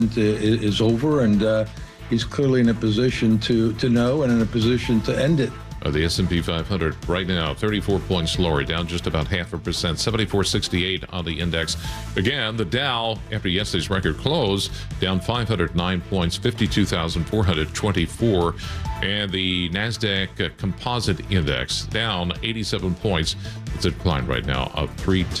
is over, and he's clearly in a position to know and in a position to end it. The S&P 500 right now, 34 points lower, down just about 0.5%, 7468 on the index. Again, the Dow, after yesterday's record close, down 509 points, 52,424. And the NASDAQ Composite Index, down 87 points. It's a decline right now of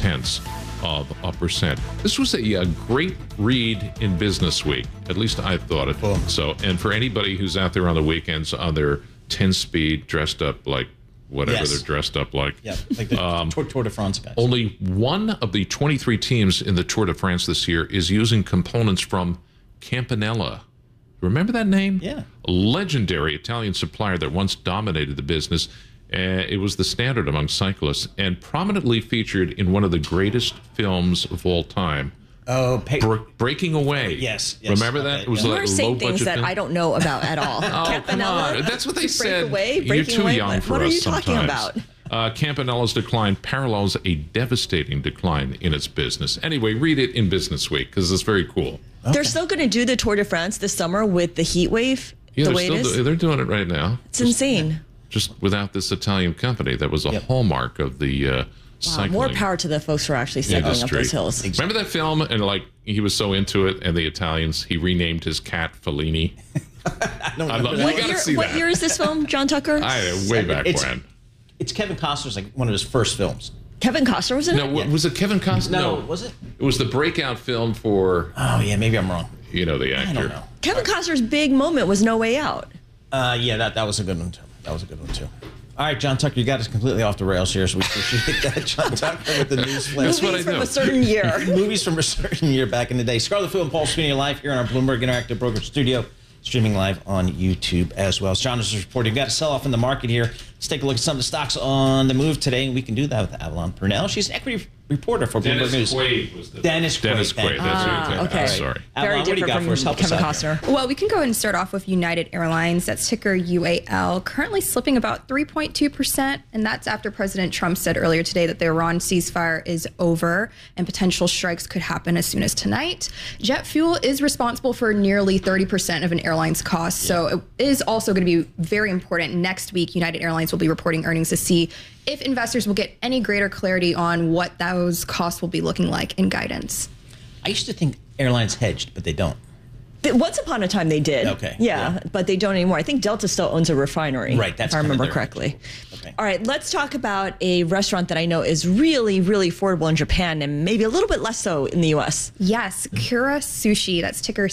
0.3%. This was a great read in Business Week. At least I thought it. So, and for anybody who's out there on the weekends on their 10-speed, dressed up like whatever they're dressed up like. Yeah, like the Tour de France guys. Only one of the 23 teams in the Tour de France this year is using components from Campanella. Remember that name? Yeah. A legendary Italian supplier that once dominated the business. It was the standard among cyclists and prominently featured in one of the greatest films of all time. Oh, Breaking Away. Yes. Remember that? It was you like are saying low-budget things that film. I don't know about at all. Oh, come on. That's what they said. You're too young for what us are you sometimes. talking about? Campanella's decline parallels a devastating decline in its business. Anyway, read it in Business Week because it's very cool. Okay. They're still going to do the Tour de France this summer with the heat wave. Yeah, the way it is. They're doing it right now. It's insane. Just without this Italian company that was a hallmark of the cycling. More power to the folks who are actually cycling up those hills. Remember that film? And he was so into it, and the Italians, he renamed his cat Fellini. What year is this film, John Tucker? Way back when. It's Kevin Costner's one of his first films. Kevin Costner was in it? No, was it Kevin Costner? No, was it? It was the breakout film for... Oh, yeah, maybe I'm wrong. You know the actor. I don't know. Kevin Costner's big moment was No Way Out. Yeah, that was a good one, too. All right, John Tucker, you got us completely off the rails here, so we appreciate that, John Tucker, with the news flash. That's what I do. Movies from a certain year. Movies from a certain year back in the day. Scarlet Fu and Paul Sweeney live here in our Bloomberg Interactive Brokerage Studio, streaming live on YouTube as well. As John is reporting, we've got a sell-off in the market here. Let's take a look at some of the stocks on the move today, and we can do that with Avalon Purnell. She's an equity reporter for Bloomberg News. Dennis Quaid. That's okay. Sorry. Very Avalon, different from Kevin Costner. Well, we can go ahead and start off with United Airlines. That's ticker UAL, currently slipping about 3.2%, and that's after President Trump said earlier today that the Iran ceasefire is over and potential strikes could happen as soon as tonight. Jet fuel is responsible for nearly 30% of an airline's costs, so it is also going to be very important. Next week, United Airlines will be reporting earnings to see if investors will get any greater clarity on what those costs will be looking like in guidance. I used to think airlines hedged, but they don't. Once upon a time they did. Okay. Yeah, but they don't anymore. I think Delta still owns a refinery. Right, that's if I remember their correctly. Okay. All right, let's talk about a restaurant that I know is really, really affordable in Japan and maybe a little bit less so in the U.S. Yes, Kura Sushi, that's ticker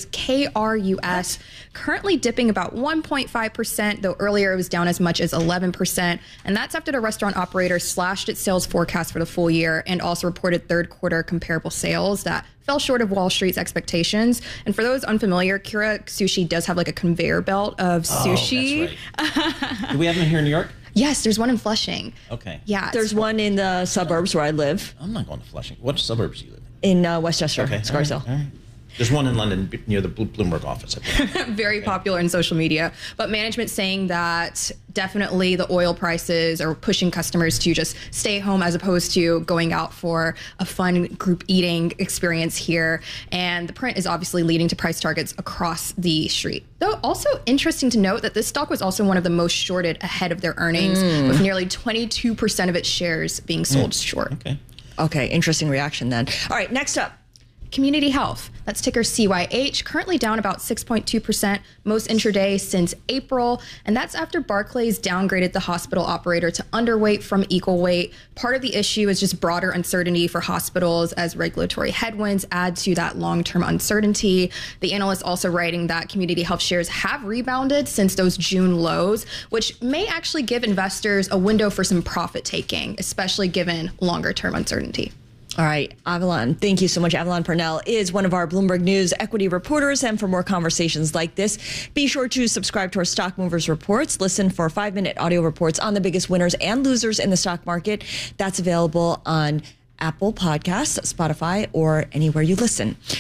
KRUS, currently dipping about 1.5%, though earlier it was down as much as 11%. And that's after the restaurant operator slashed its sales forecast for the full year and also reported third quarter comparable sales that fell short of Wall Street's expectations. And for those unfamiliar, Kura Sushi does have like a conveyor belt of sushi. That's right. Do we have them here in New York? Yes, there's one in Flushing. Okay. Yeah. There's one in the suburbs where I live. I'm not going to Flushing. What suburbs do you live in? In Westchester, Scarsdale. All right. There's one in London near the Bloomberg office, I think. Very popular in social media. But management saying that definitely the oil prices are pushing customers to just stay home as opposed to going out for a fun group eating experience here. And the print is obviously leading to price targets across the street. Though also interesting to note that this stock was also one of the most shorted ahead of their earnings, with nearly 22% of its shares being sold short. Okay, interesting reaction then. All right, next up. Community Health, that's ticker CYH, currently down about 6.2%, most intraday since April. And that's after Barclays downgraded the hospital operator to underweight from equal weight. Part of the issue is just broader uncertainty for hospitals as regulatory headwinds add to that long-term uncertainty. The analyst also writing that Community Health shares have rebounded since those June lows, which may actually give investors a window for some profit taking, especially given longer-term uncertainty. All right, Avalon, thank you so much. Avalon Purnell is one of our Bloomberg News equity reporters. And for more conversations like this, be sure to subscribe to our Stock Movers Reports. Listen for 5-minute audio reports on the biggest winners and losers in the stock market. That's available on Apple Podcasts, Spotify, or anywhere you listen.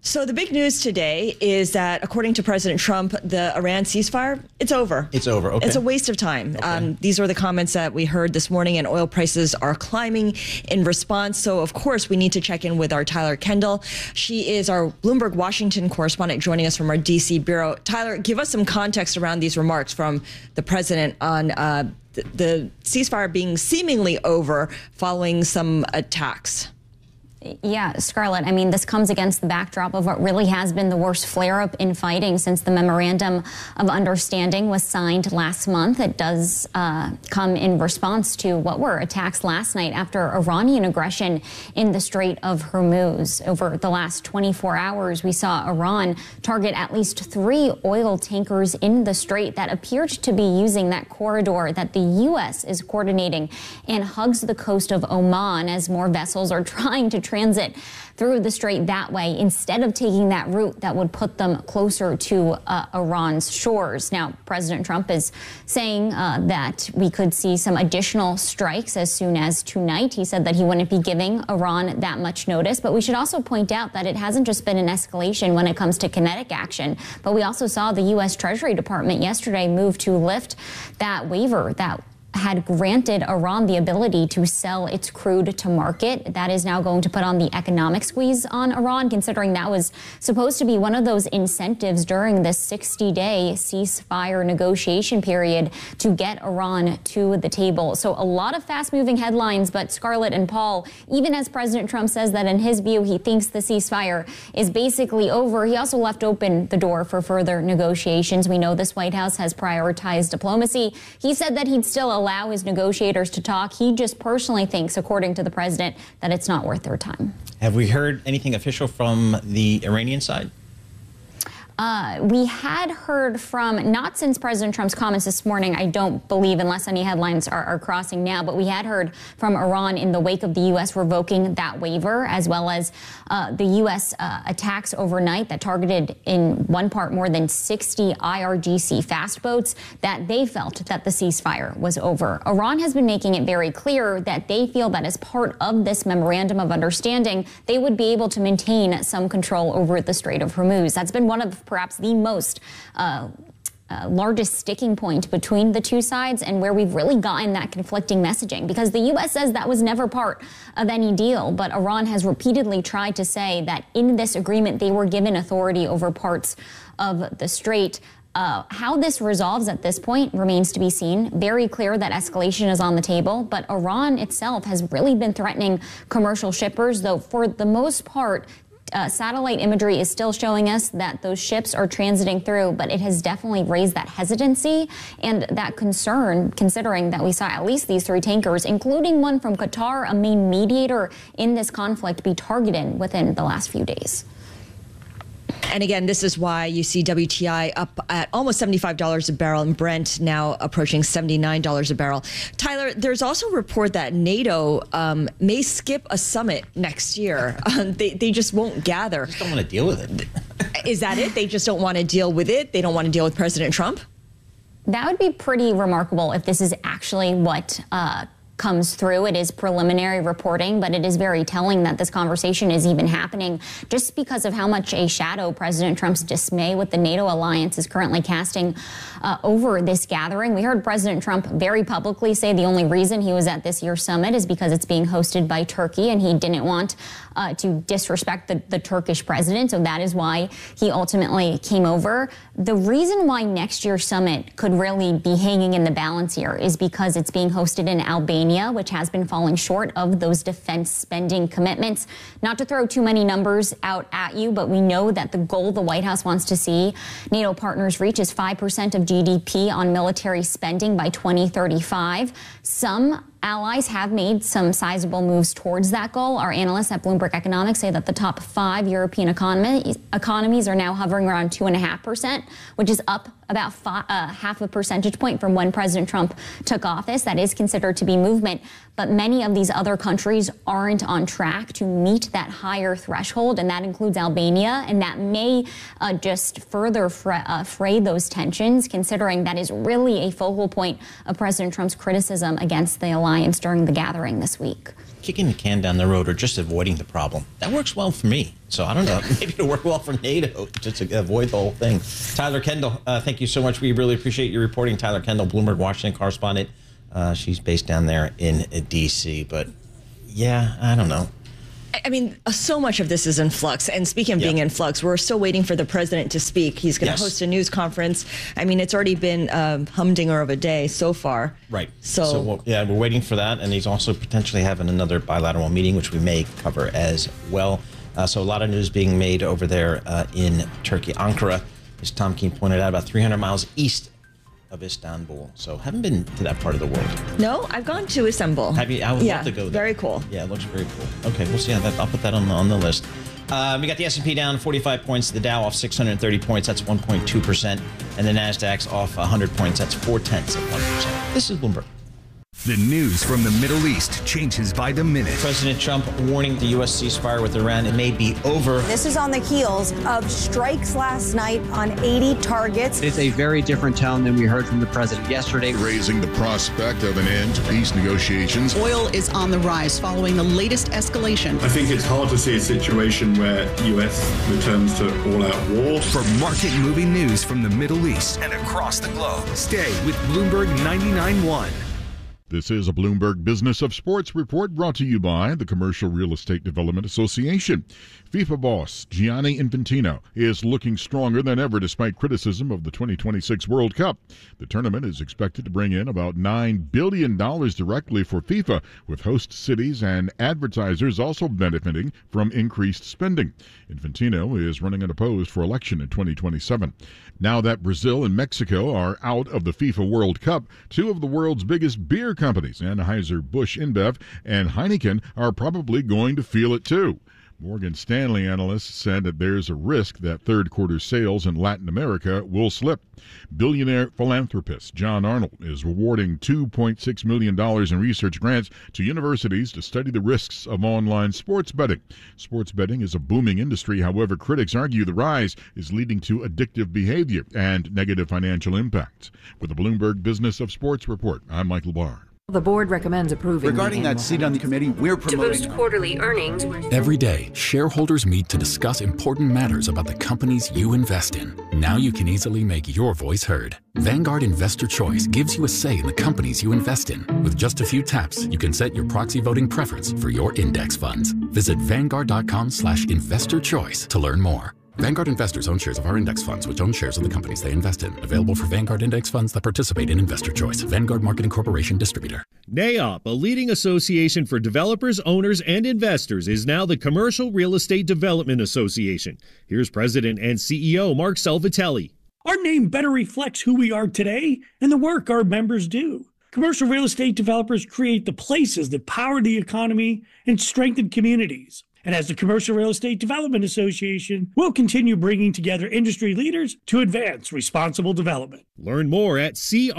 So the big news today is that, according to President Trump, the Iran ceasefire, it's over. It's over. Okay. It's a waste of time. Okay. These are the comments that we heard this morning, and oil prices are climbing in response. So, of course, we need to check in with our Tyler Kendall. She is our Bloomberg Washington correspondent joining us from our D.C. bureau. Tyler, give us some context around these remarks from the president on the ceasefire being seemingly over following some attacks. Yeah, Scarlett, I mean, this comes against the backdrop of what really has been the worst flare-up in fighting since the Memorandum of Understanding was signed last month. It does come in response to what were attacks last night after Iranian aggression in the Strait of Hormuz. Over the last 24 hours, we saw Iran target at least 3 oil tankers in the strait that appeared to be using that corridor that the U.S. is coordinating and hugs the coast of Oman as more vessels are trying to transit through the strait that way instead of taking that route that would put them closer to Iran's shores. Now, President Trump is saying that we could see some additional strikes as soon as tonight. He said that he wouldn't be giving Iran that much notice, but we should also point out that it hasn't just been an escalation when it comes to kinetic action, but we also saw the U.S. Treasury Department yesterday move to lift that waiver that had granted Iran the ability to sell its crude to market. That is now going to put on the economic squeeze on Iran, considering that was supposed to be one of those incentives during this 60-day ceasefire negotiation period to get Iran to the table. So a lot of fast-moving headlines, but Scarlett and Paul, even as President Trump says that in his view he thinks the ceasefire is basically over, he also left open the door for further negotiations. We know this White House has prioritized diplomacy. He said that he'd still allow his negotiators to talk. He just personally thinks, according to the president, that it's not worth their time. Have we heard anything official from the Iranian side? We had heard from, not since President Trump's comments this morning, I don't believe, unless any headlines are crossing now, but we had heard from Iran in the wake of the U.S. revoking that waiver, as well as the U.S. Attacks overnight that targeted in one part more than 60 IRGC fast boats, that they felt that the ceasefire was over. Iran has been making it very clear that they feel that as part of this Memorandum of Understanding, they would be able to maintain some control over the Strait of Hormuz. That's been one of perhaps the most largest sticking point between the two sides, and where we've really gotten that conflicting messaging, because the U.S. says that was never part of any deal, but Iran has repeatedly tried to say that in this agreement they were given authority over parts of the strait. How this resolves at this point remains to be seen. Very clear that escalation is on the table, but Iran itself has really been threatening commercial shippers, though for the most part satellite imagery is still showing us that those ships are transiting through, but it has definitely raised that hesitancy and that concern, considering that we saw at least these 3 tankers, including one from Qatar, a main mediator in this conflict, be targeted within the last few days. And again, this is why you see WTI up at almost $75 a barrel and Brent now approaching $79 a barrel. Tyler, there's also a report that NATO may skip a summit next year. They just won't gather. They just don't want to deal with it. Is that it? They just don't want to deal with it? They don't want to deal with President Trump? That would be pretty remarkable if this is actually what comes through. It is preliminary reporting, but it is very telling that this conversation is even happening, just because of how much a shadow President Trump's dismay with the NATO alliance is currently casting over this gathering. We heard President Trump very publicly say the only reason he was at this year's summit is because it's being hosted by Turkey, and he didn't want to disrespect the Turkish president, so that is why he ultimately came over. The reason why next year's summit could really be hanging in the balance here is because it's being hosted in Albania, which has been falling short of those defense spending commitments. Not to throw too many numbers out at you, but we know that the goal the White House wants to see NATO partners reach is 5% of GDP on military spending by 2035. Some allies have made some sizable moves towards that goal. Our analysts at Bloomberg Economics say that the top 5 European economies are now hovering around 2.5%, which is up about half a percentage point from when President Trump took office. That is considered to be movement, but many of these other countries aren't on track to meet that higher threshold, and that includes Albania, and that may just further fray those tensions, considering that is really a focal point of President Trump's criticism against the alliance during the gathering this week. kicking the can down the road or just avoiding the problem. That works well for me. So I don't know. Maybe it'll work well for NATO just to avoid the whole thing. Tyler Kendall, thank you so much. We really appreciate you reporting. Tyler Kendall, Bloomberg Washington correspondent. She's based down there in D.C. But yeah, I don't know. I mean, so much of this is in flux. And speaking of being in flux, we're still waiting for the president to speak. He's going to host a news conference. I mean, it's already been a humdinger of a day so far. Right. So we're waiting for that. And he's also potentially having another bilateral meeting, which we may cover as well. So a lot of news being made over there in Turkey. Ankara, as Tom Keene pointed out, about 300 miles east of Istanbul. So haven't been to that part of the world. No, I've gone to Istanbul. Have you? I would love to go there. Very cool. Yeah, it looks very cool. Okay, we'll see. I'll put that on the list. We got the S&P down 45 points, the Dow off 630 points, that's 1.2%, and the Nasdaq's off 100 points, that's 0.4%. This is Bloomberg. The news from the Middle East changes by the minute. President Trump warning the U.S. ceasefire with Iran, it may be over. This is on the heels of strikes last night on 80 targets. It's a very different tone than we heard from the president yesterday. Raising the prospect of an end to peace negotiations. Oil is on the rise following the latest escalation. I think it's hard to see a situation where U.S. returns to all-out war. For market-moving news from the Middle East and across the globe, stay with Bloomberg 99.1. This is a Bloomberg Business of Sports report brought to you by the Commercial Real Estate Development Association. FIFA boss Gianni Infantino is looking stronger than ever despite criticism of the 2026 World Cup. The tournament is expected to bring in about $9 billion directly for FIFA, with host cities and advertisers also benefiting from increased spending. Infantino is running unopposed for election in 2027. Now that Brazil and Mexico are out of the FIFA World Cup, two of the world's biggest beer companies, Anheuser-Busch InBev and Heineken, are probably going to feel it too. Morgan Stanley analysts said that there's a risk that third quarter sales in Latin America will slip. Billionaire philanthropist John Arnold is awarding $2.6 million in research grants to universities to study the risks of online sports betting. Sports betting is a booming industry. However, critics argue the rise is leading to addictive behavior and negative financial impacts. With the Bloomberg Business of Sports report, I'm Michael Barr. The board recommends approving. Regarding that seat on the committee, we're promoting to boost quarterly earnings. Every day, shareholders meet to discuss important matters about the companies you invest in. Now you can easily make your voice heard. Vanguard Investor Choice gives you a say in the companies you invest in. With just a few taps, you can set your proxy voting preference for your index funds. Visit Vanguard.com/investorchoice to learn more. Vanguard investors own shares of our index funds, which own shares of the companies they invest in. Available for Vanguard index funds that participate in Investor Choice. Vanguard Marketing Corporation distributor. NAIOP, a leading association for developers, owners, and investors, is now the Commercial Real Estate Development Association. Here's President and CEO Mark Salvatelli. Our name better reflects who we are today and the work our members do. Commercial real estate developers create the places that power the economy and strengthen communities. And as the Commercial Real Estate Development Association, we'll continue bringing together industry leaders to advance responsible development. Learn more at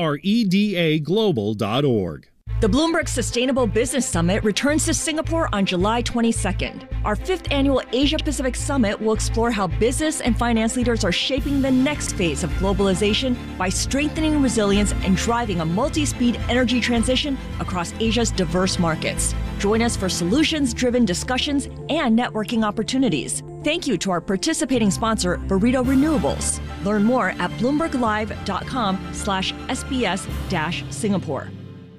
credaglobal.org. The Bloomberg Sustainable Business Summit returns to Singapore on July 22nd. Our 5th annual Asia-Pacific Summit will explore how business and finance leaders are shaping the next phase of globalization by strengthening resilience and driving a multi-speed energy transition across Asia's diverse markets. Join us for solutions-driven discussions and networking opportunities. Thank you to our participating sponsor, Burrito Renewables. Learn more at bloomberglive.com/SBS-Singapore.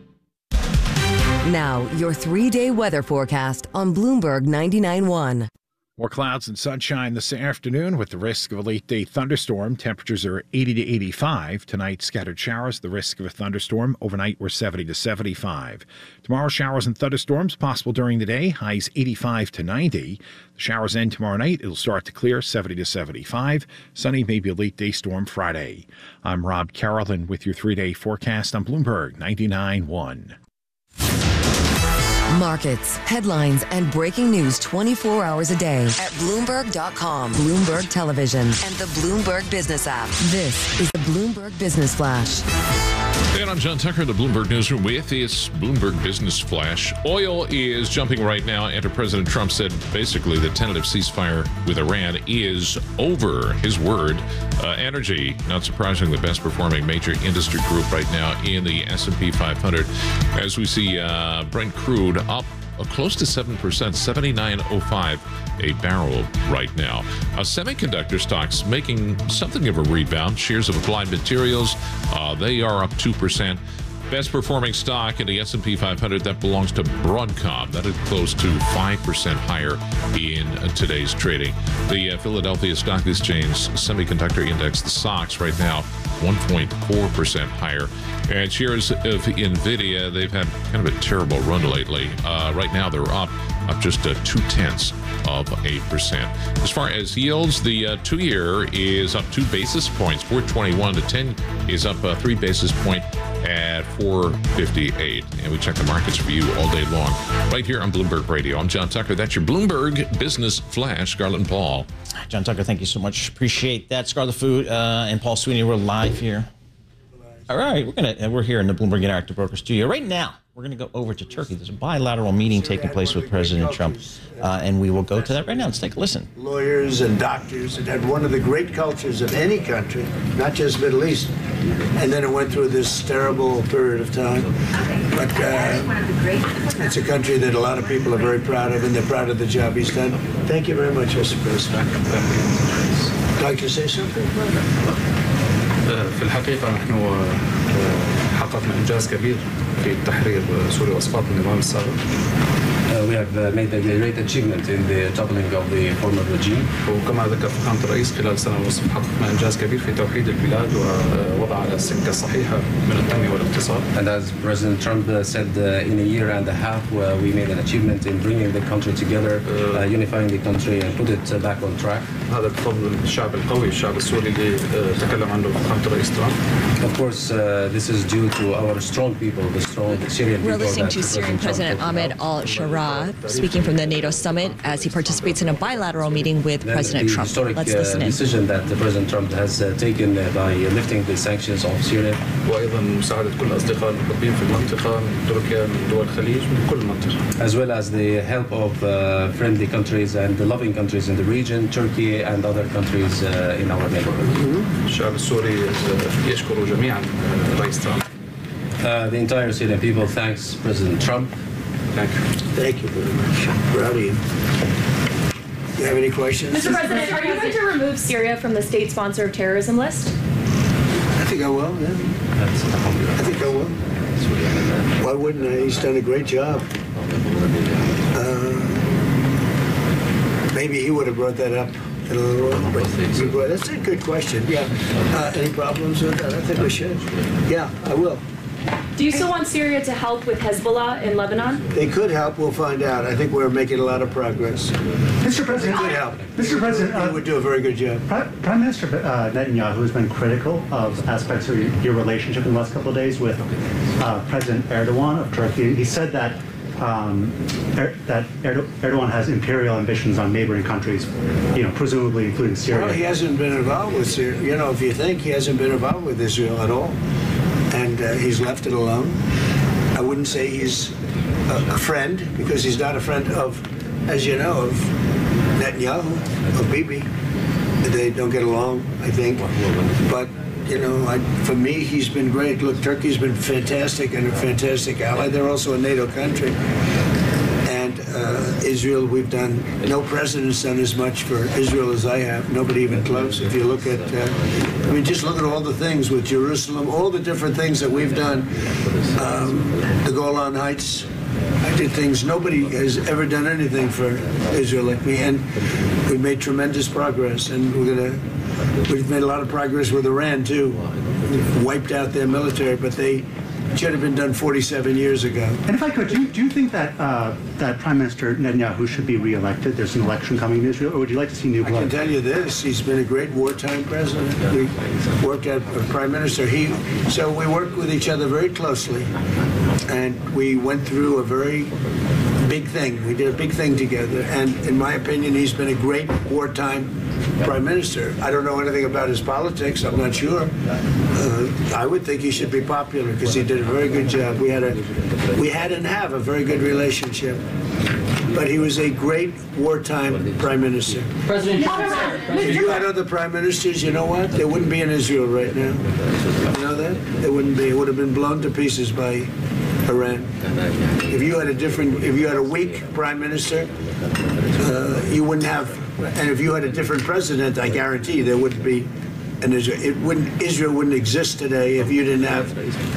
Now, your 3-day weather forecast on Bloomberg 99.1. More clouds and sunshine this afternoon with the risk of a late-day thunderstorm. Temperatures are 80 to 85. Tonight, scattered showers. The risk of a thunderstorm. Overnight, we're 70 to 75. Tomorrow, showers and thunderstorms possible during the day. Highs 85 to 90. The showers end tomorrow night. It'll start to clear 70 to 75. Sunny, maybe a late-day storm Friday. I'm Rob Carolyn with your 3-day forecast on Bloomberg 99.1. Markets, headlines, and breaking news 24 hours a day at Bloomberg.com, Bloomberg Television, and the Bloomberg Business app. This is the Bloomberg Business Flash. And I'm John Tucker in the Bloomberg Newsroom with this Bloomberg Business Flash. Oil is jumping right now after President Trump said basically the tentative ceasefire with Iran is over. His word. Energy, not surprisingly, the best performing major industry group right now in the S&P 500. As we see Brent crude up close to 7%, $79.05 a barrel right now. Semiconductor stocks making something of a rebound. Shares of Applied Materials, they are up 2%. Best performing stock in the S&P 500, that belongs to Broadcom. That is close to 5% higher in today's trading. The Philadelphia Stock Exchange Semiconductor Index, the SOX, right now 1.4% higher. And shares of NVIDIA, they've had kind of a terrible run lately. Right now they're up just 0.2%. As far as yields, the 2-year is up 2 basis points, 421. The 10 is up 3 basis points at 458. And we check the markets for you all day long right here on Bloomberg Radio. I'm John Tucker. That's your Bloomberg Business Flash. Scarlett and Paul. John Tucker, thank you so much. Appreciate that. Scarlett Food and Paul Sweeney, we're live here. All right, we're here in the Bloomberg Interactive Broker Studio right now. We're going to go over to Turkey. There's a bilateral meeting taking place with President Trump, and we will go to that right now. Let's take a listen. Lawyers and doctors. It had one of the great cultures of any country, not just Middle East. And then it went through this terrible period of time. But it's a country that a lot of people are very proud of, and they're proud of the job he's done. Thank you very much, Mr. President. Would you like to say something? في الحقيقة نحن حققنا إنجاز كبير في تحرير سوريا وإسقاط النظام السابق. We have made a great achievement in the toppling of the former regime. وكما ذكر فخامة الرئيس خلال سنة ونصف حققنا إنجاز كبير في توحيد البلاد ووضع على السكة الصحيحة من التنمية والاقتصاد. And as President Trump said, in a year and a half, we made an achievement in bringing the country together, unifying the country and put it back on track. هذا بفضل الشعب القوي، الشعب السوري اللي تكلم عنه فخامة الرئيس ترامب. Of course, this is due to our strong people, the strong Syrian people. We're listening to Syrian President Ahmed al-Shara speaking from the NATO summit as he participates in a bilateral meeting with President Trump. Let's listen in. The decision that President Trump has taken by lifting the sanctions of Syria. وأيضا مساعدة كل أصدقاء المحبين في المنطقة من تركيا من دول الخليج من كل المنطقة. As well as the help of friendly countries and the loving countries in the region, Turkey and other countries in our neighborhood. الشعب السوري يشكر جميعا رئيس ترامب. The entire Syrian people thanks President Trump. Thank you. Thank you very much. Proud of you. You have any questions? Mr. President, are you going to remove Syria from the state sponsor of terrorism list? I think I will, yeah. I think I will. Why wouldn't I? He's done a great job. Maybe he would have brought that up in a little while. That's a good question, yeah. Any problems with that? I think we should. Yeah, I will. Do you still want Syria to help with Hezbollah in Lebanon? They could help. We'll find out. I think we're making a lot of progress. Mr. President, they could help. Mr. President, they would do a very good job. Prime Minister Netanyahu has been critical of aspects of your relationship in the last couple of days with President Erdogan of Turkey. He said that Erdogan has imperial ambitions on neighboring countries, presumably including Syria. Well, he hasn't been involved with Syria. If you think, he hasn't been involved with Israel at all. And he's left it alone. I wouldn't say he's a friend, because he's not a friend of, as you know, of Netanyahu, of Bibi. They don't get along, I think. But, for me, he's been great. Look, Turkey's been fantastic and a fantastic ally. They're also a NATO country. And Israel, we've done, no president's done as much for Israel as I have. Nobody even close. If you look at, just look at all the things with Jerusalem, all the different things that we've done. The Golan Heights, I did things, nobody has ever done anything for Israel like me. And we've made tremendous progress. And we've made a lot of progress with Iran, too. We've wiped out their military, but they should have been done 47 years ago. And if I could, do you think that that Prime Minister Netanyahu should be reelected? There's an election coming in Israel, or would you like to see new blood? I can tell you this: he's been a great wartime president. We worked as Prime Minister. So we worked with each other very closely, and we went through a very big thing. We did a big thing together, and in my opinion, he's been a great wartime Prime Minister. I don't know anything about his politics. I'm not sure. I would think he should be popular because he did a very good job. We had and have a very good relationship. But he was a great wartime Prime Minister. President if you had other Prime Ministers, you know what? They wouldn't be in Israel right now. You know that? They wouldn't be. It would have been blown to pieces by Iran. If you had a weak prime minister, you wouldn't have, and if you had a different president, I guarantee there wouldn't be. And Israel wouldn't exist today if you didn't have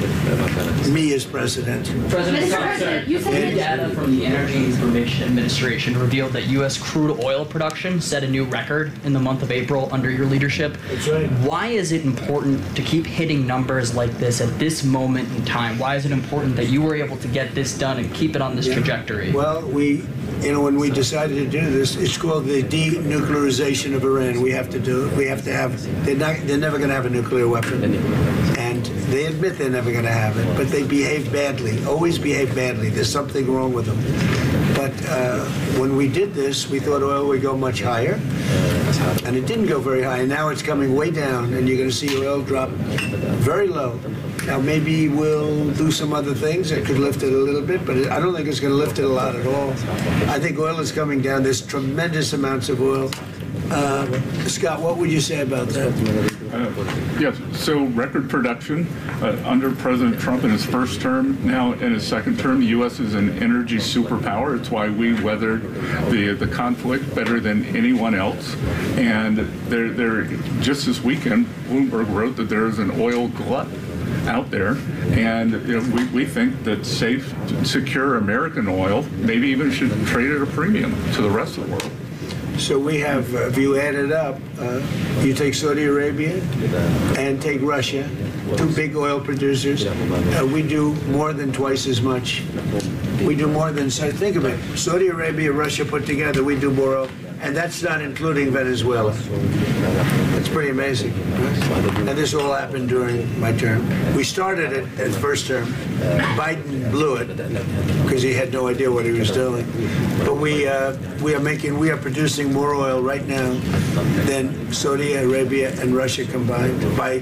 me as president. President, you said data from the Energy Information Administration revealed that U.S. crude oil production set a new record in the month of April under your leadership. That's right. Why is it important to keep hitting numbers like this at this moment in time? Why is it important that you were able to get this done and keep it on this trajectory? Well, when we decided to do this, it's called the denuclearization of Iran. We have to do it. We have to have. They're never going to have a nuclear weapon, and they admit they're never going to have it. But they behave badly. Always behave badly. There's something wrong with them. But when we did this, we thought oil would go much higher, and it didn't go very high. And now it's coming way down, and you're going to see oil drop very low. Now, maybe we'll do some other things that could lift it a little bit, but I don't think it's going to lift it a lot at all. I think oil is coming down. There's tremendous amounts of oil. Scott, what would you say about that? Yes, so record production under President Trump in his first term. Now in his second term, the U.S. is an energy superpower. It's why we weathered the conflict better than anyone else. And there, just this weekend, Bloomberg wrote that there is an oil glut out there, and we think that safe, secure American oil maybe even should trade at a premium to the rest of the world. So we have, if you add it up, you take Saudi Arabia and take Russia, two big oil producers. We do more than twice as much. We do more than, think of it, Saudi Arabia, Russia put together, we do more oil. And that's not including Venezuela. It's pretty amazing. And this all happened during my term. We started it at first term. Biden blew it because he had no idea what he was doing. But we are producing more oil right now than Saudi Arabia and Russia combined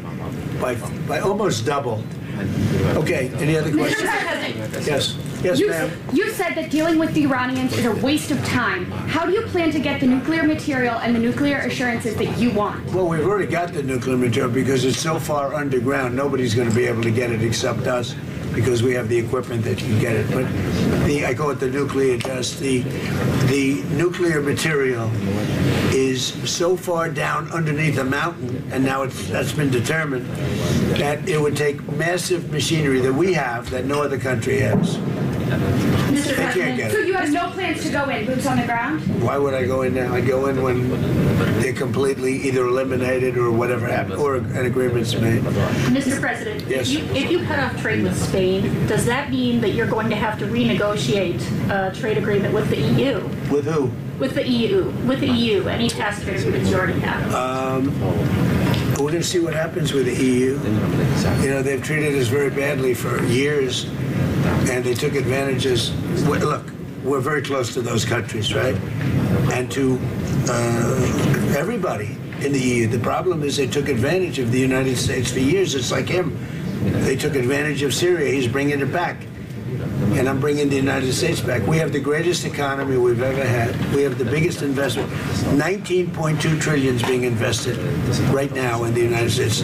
by almost double. Okay, any other questions? Yes. Yes, ma'am. You said that dealing with the Iranians is a waste of time. How do you plan to get the nuclear material and the nuclear assurances that you want? Well, we've already got the nuclear material because it's so far underground, nobody's going to be able to get it except us because we have the equipment that can get it. But I call it the nuclear dust. The nuclear material is so far down underneath a mountain, and now that's been determined, that it would take massive machinery that we have that no other country has. Mr. President, so you have no plans to go in, boots on the ground? Why would I go in now? I go in when they're completely either eliminated or whatever happened, or an agreement's made. Mr. President, yes. If you cut off trade with Spain, does that mean that you're going to have to renegotiate a trade agreement with the EU? With who? With the EU. With the EU, any past trade agreements you already have? We're going to see what happens with the EU. They've treated us very badly for years, and they took advantages. Look, we're very close to those countries, right? And to everybody in the EU. The problem is they took advantage of the United States for years. It's like him. They took advantage of Syria. He's bringing it back. And I'm bringing the United States back. We have the greatest economy we've ever had. We have the biggest investment. 19.2 trillion is being invested right now in the United States.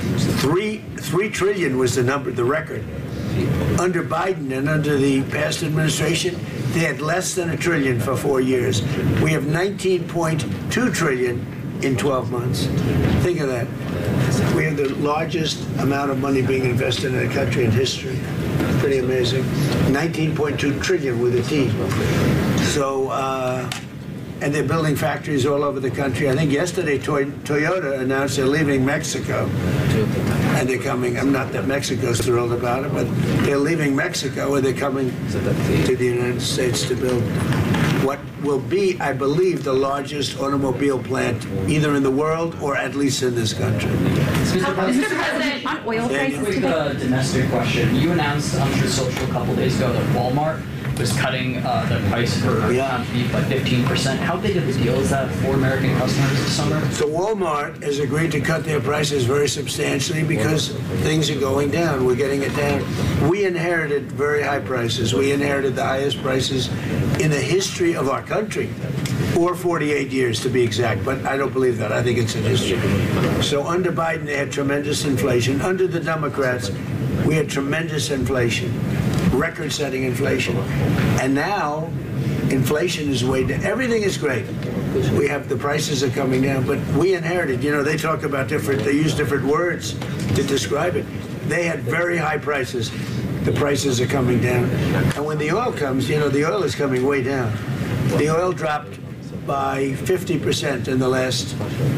3 trillion was the record. Under Biden and under the past administration, they had less than $1 trillion for 4 years. We have 19.2 trillion in 12 months. Think of that. We have the largest amount of money being invested in a country in history. Pretty amazing. 19.2 trillion with a T. So, and they're building factories all over the country. I think yesterday Toyota announced they're leaving Mexico. And they're coming, I'm not that Mexico's thrilled about it, but they're leaving Mexico and they're coming to the United States to build what will be, I believe, the largest automobile plant either in the world or at least in this country. Mr. President, on oil prices today. Domestic question. You announced on Truth Social a couple days ago that Walmart was cutting the price for beef by 15%. How big of a deal is that for American customers this summer? So Walmart has agreed to cut their prices very substantially because things are going down. We're getting it down. We inherited very high prices. We inherited the highest prices in the history of our country, or 48 years to be exact, but I don't believe that. I think it's in history. So under Biden, they had tremendous inflation. Under the Democrats, we had tremendous inflation. record-setting inflation. And now, inflation is way down. Everything is great. We have the prices are coming down, but we inherited. They talk about they use different words to describe it. They had very high prices. The prices are coming down. And when the oil comes, the oil is coming way down. The oil dropped by 50% in the last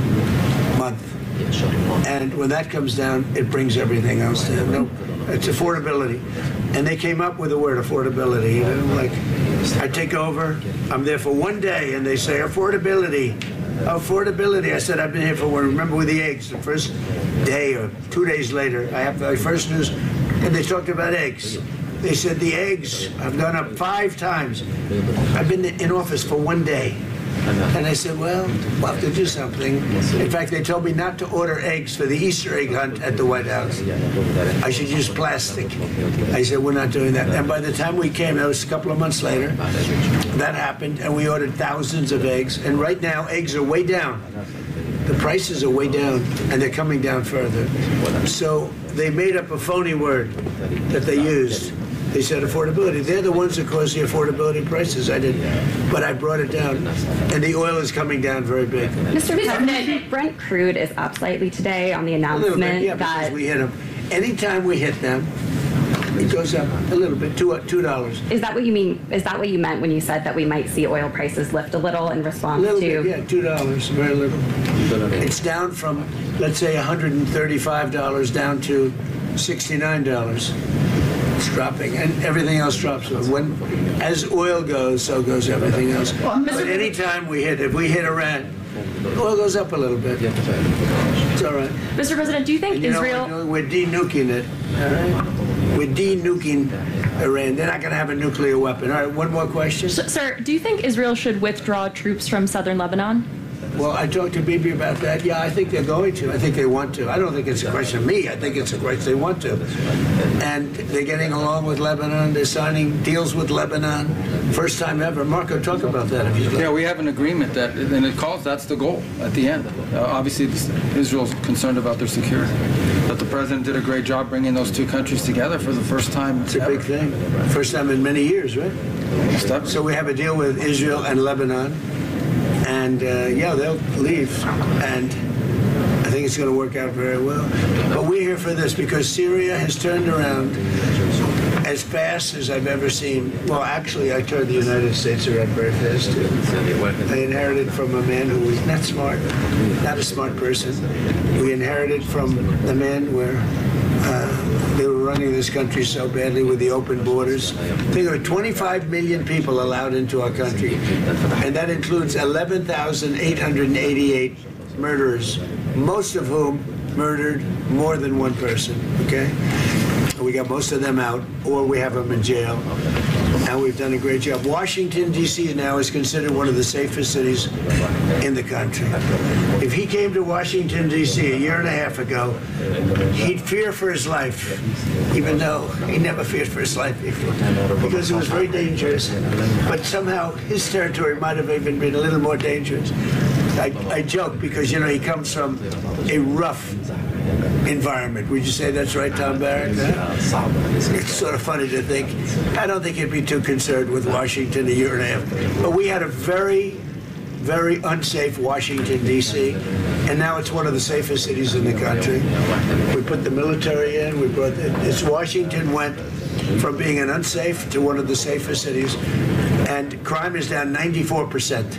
month. And when that comes down, it brings everything else down. No, it's affordability. And they came up with the word affordability. Like, I take over, I'm there for one day, and they say, affordability. Affordability. I said, I've been here for one. Remember with the eggs, the first day or 2 days later, I have the first news, and they talked about eggs. They said the eggs have gone up 5 times. I've been in office for one day. And I said, well, we'll have to do something. In fact, they told me not to order eggs for the Easter egg hunt at the White House. I should use plastic. I said, we're not doing that. And by the time we came, that was a couple of months later, that happened, and we ordered thousands of eggs. And right now, eggs are way down. The prices are way down, and they're coming down further. So they made up a phony word that they used. They said affordability. They're the ones that caused the affordability prices. I didn't. But I brought it down. And the oil is coming down very big. Mr. President, Brent crude is up slightly today on the announcement bit, because we hit them. Anytime we hit them, it goes up a little bit, $2. Is that what you mean? Is that what you meant when you said that we might see oil prices lift a little in response to? Bit, yeah, $2, very little. It's down from, let's say, $135 down to $69. It's dropping, and everything else drops. As oil goes, so goes everything else. But anytime if we hit Iran, oil goes up a little bit. It's all right. Mr. President, do you think Israel... We're de-nuking it, all right? We're de-nuking Iran. They're not going to have a nuclear weapon. All right, one more question. Sir, do you think Israel should withdraw troops from southern Lebanon? Well, I talked to Bibi about that. Yeah, I think they're going to. I think they want to. I don't think it's a question of me. I think it's a question they want to. And they're getting along with Lebanon. They're signing deals with Lebanon. First time ever. Marco, talk about that if you'd like. Yeah, we have an agreement and that's the goal at the end. Obviously, Israel's concerned about their security. But the president did a great job bringing those two countries together for the first time. It's a big thing. First time in many years, right? So we have a deal with Israel and Lebanon. And, yeah, they'll leave. And I think it's going to work out very well. But we're here for this because Syria has turned around as fast as I've ever seen. Well, actually, I turned the United States around very fast, too. They inherited from a man who was not smart, not a smart person. We inherited from the man where they were running this country so badly with the open borders. Think of it, 25 million people allowed into our country, and that includes 11,888 murderers, most of whom murdered more than one person, okay? We got most of them out, or we have them in jail, and we've done a great job. Washington, D.C. now is considered one of the safest cities in the country. If he came to Washington, D.C. a year and a half ago, he'd fear for his life, even though he never feared for his life before, because it was very dangerous. But somehow his territory might have even been a little more dangerous. I joke because, he comes from a rough environment. Would you say that's right, Tom Barrett? It's sort of funny to think. I don't think he'd be too concerned with Washington a year and a half. But we had a very, very unsafe Washington, D.C., and now it's one of the safest cities in the country. We put the military in. Washington went from being an unsafe to one of the safest cities, and crime is down 94%.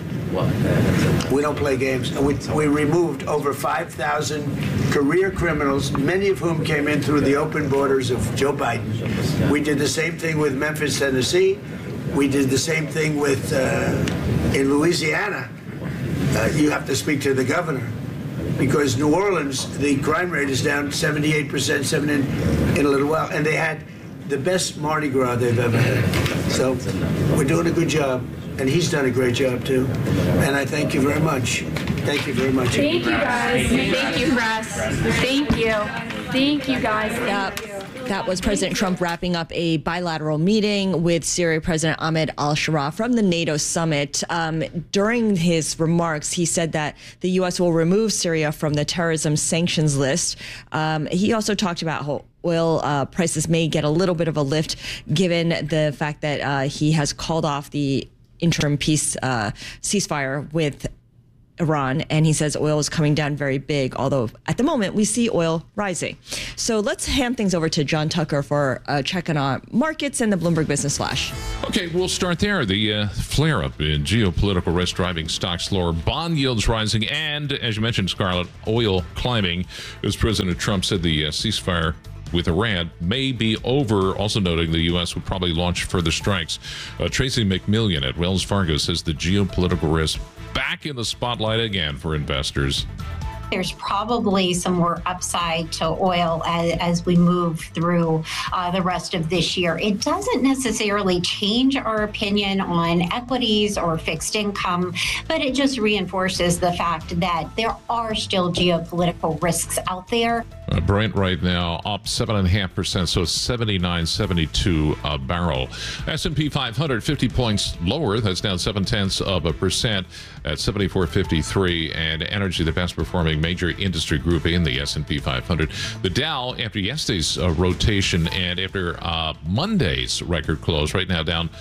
We don't play games. We removed over 5,000 career criminals, many of whom came in through the open borders of Joe Biden. We did the same thing with Memphis, Tennessee. We did the same thing with in Louisiana. You have to speak to the governor, because New Orleans, the crime rate is down 78% in a little while, and they had the best Mardi Gras they've ever had. So we're doing a good job. And he's done a great job, too. And I thank you very much. Thank you very much. Thank you, guys. Thank you, press. Thank you. Thank you, guys. That was President Trump wrapping up a bilateral meeting with Syria President Ahmed al-Shara from the NATO summit. During his remarks, he said that the U.S. will remove Syria from the terrorism sanctions list. He also talked about oil prices may get a little bit of a lift given the fact that he has called off the interim peace ceasefire with Iran, and he says oil is coming down very big, although at the moment we see oil rising. So let's hand things over to John Tucker for a check on our markets and the Bloomberg Business Flash. Okay, we'll start there. The flare-up in geopolitical risk driving stocks lower, bond yields rising, and, as you mentioned, Scarlett, oil climbing, as President Trump said the ceasefire with Iran may be over, also noting the U.S. would probably launch further strikes. Tracy McMillian at Wells Fargo says the geopolitical risk back in the spotlight again for investors. There's probably some more upside to oil as we move through the rest of this year. It doesn't necessarily change our opinion on equities or fixed income, but it just reinforces the fact that there are still geopolitical risks out there. Brent right now up 7.5%, so 79.72 a barrel. S&P 500 50 points lower. That's down 0.7% at 74.53. And energy, the best performing major industry group in the S&P 500. The Dow, after yesterday's rotation and after Monday's record close, right now down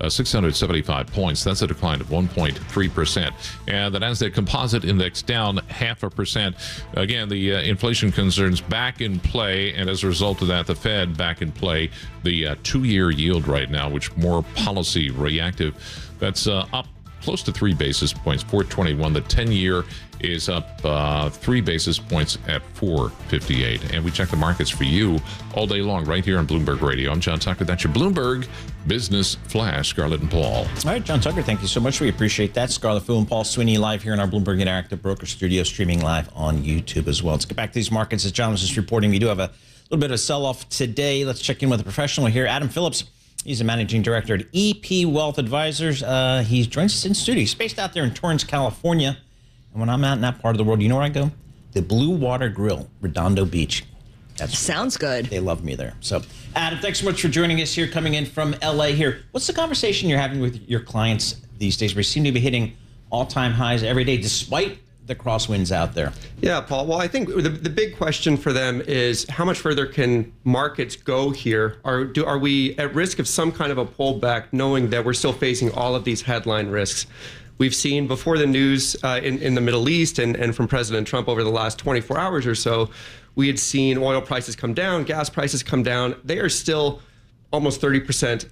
675 points. That's a decline of 1.3%. And the Nasdaq Composite Index down 0.5%. Again, the inflation concerns back in play, and as a result of that, the Fed back in play. The 2-year yield right now, which more policy reactive, that's up close to 3 basis points, 4.21. The 10-year is up 3 basis points at 4.58. And we check the markets for you all day long right here on Bloomberg Radio. I'm John Tucker. That's your Bloomberg Business Flash. Scarlett and Paul. All right, John Tucker, thank you so much. We appreciate that. Scarlett Fu and Paul Sweeney live here in our Bloomberg Interactive Broker Studio, streaming live on YouTube as well. Let's get back to these markets. As John was just reporting, we do have a little bit of a sell-off today. Let's check in with a professional here, Adam Phillips. He's a managing director at EP Wealth Advisors. He joins us in studio. He's based out there in Torrance, California. And when I'm out in that part of the world, you know where I go? The Blue Water Grill, Redondo Beach. That sounds good. They love me there. So, Adam, thanks so much for joining us here, coming in from L.A. here. What's the conversation you're having with your clients these days? We seem to be hitting all-time highs every day, despite the crosswinds out there. Yeah, Paul. Well, I think the big question for them is how much further can markets go here? Are we at risk of some kind of a pullback, knowing that we're still facing all of these headline risks? We've seen before the news in the Middle East and from President Trump over the last 24 hours or so, we had seen oil prices come down, gas prices come down. They are still almost 30%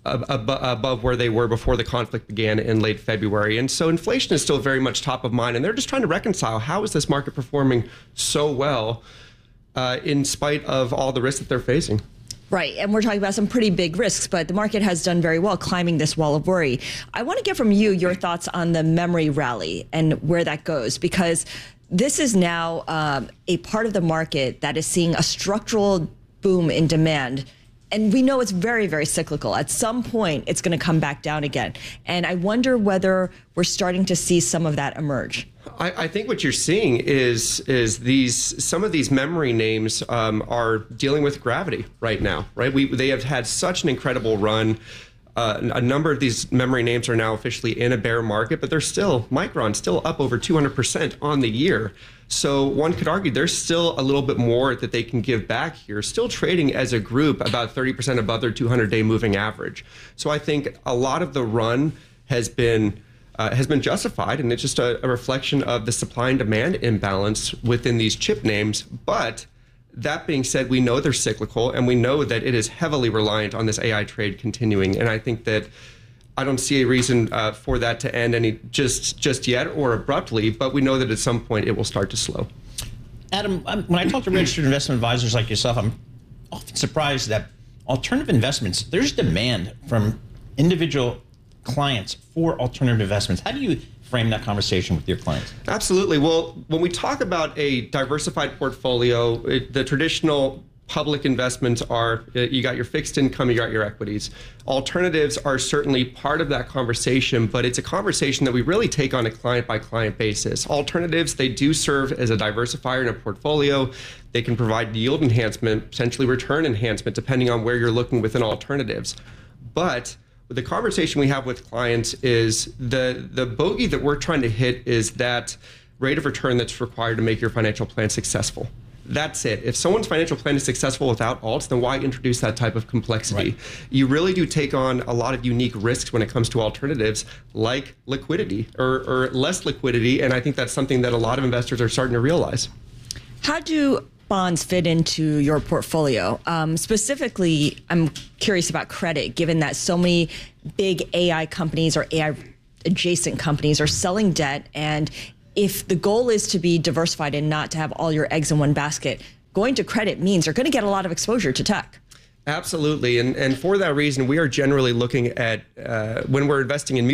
above where they were before the conflict began in late February. And so inflation is still very much top of mind. And they're just trying to reconcile, how is this market performing so well in spite of all the risks that they're facing? Right. And we're talking about some pretty big risks, but the market has done very well climbing this wall of worry. I want to get from you your thoughts on the memory rally and where that goes, because this is now a part of the market that is seeing a structural boom in demand. And we know it's very, very cyclical. At some point, it's going to come back down again. And I wonder whether we're starting to see some of that emerge. I think what you're seeing is some of these memory names are dealing with gravity right now, right? They have had such an incredible run. A number of these memory names are now officially in a bear market, but they're still, Micron's still up over 200% on the year. So one could argue there's still a little bit more that they can give back here, still trading as a group about 30% above their 200-day moving average. So I think a lot of the run has been justified, and it's just a reflection of the supply and demand imbalance within these chip names. But that being said, we know they're cyclical, and we know that it is heavily reliant on this AI trade continuing. And I think that I don't see a reason for that to end any just yet or abruptly, but we know that at some point it will start to slow. Adam, when I talk to registered investment advisors like yourself, I'm often surprised that alternative investments, there's demand from individual clients for alternative investments. How do you frame that conversation with your clients? Absolutely. Well, when we talk about a diversified portfolio, the traditional public investments are, you got your fixed income, you got your equities. Alternatives are certainly part of that conversation, but it's a conversation that we really take on a client-by-client basis. Alternatives, they do serve as a diversifier in a portfolio. They can provide yield enhancement, potentially return enhancement, depending on where you're looking within alternatives. But the conversation we have with clients is the bogey that we're trying to hit is that rate of return that's required to make your financial plan successful. that's it. If someone's financial plan is successful without alts, then why introduce that type of complexity? Right. You really do take on a lot of unique risks when it comes to alternatives like liquidity or less liquidity, and I think that's something that a lot of investors are starting to realize. How do bonds fit into your portfolio? Specifically, I'm curious about credit, given that so many big AI companies or AI adjacent companies are selling debt, and if the goal is to be diversified and not to have all your eggs in one basket, going to credit means you're going to get a lot of exposure to tech. Absolutely, and for that reason, we are generally looking at when we're investing in